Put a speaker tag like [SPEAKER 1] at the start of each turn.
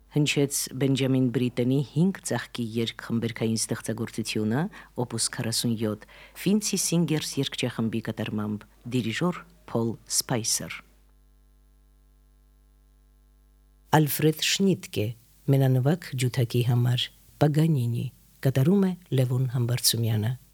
[SPEAKER 1] Հնչեց Բենջամին Բրիտենի 5 ծաղկի երգ խմբերքային ստեղծագործությունը Opus 47 Ֆինցի Սինգերս երգչախմբի կատարմամբ դիրիժոր Փոլ Սպայսեր Ալֆրեդ Շնիտկե մենանվագ ջութակի համար Պագանինի կատարում է Լևոն Համբարձումյանը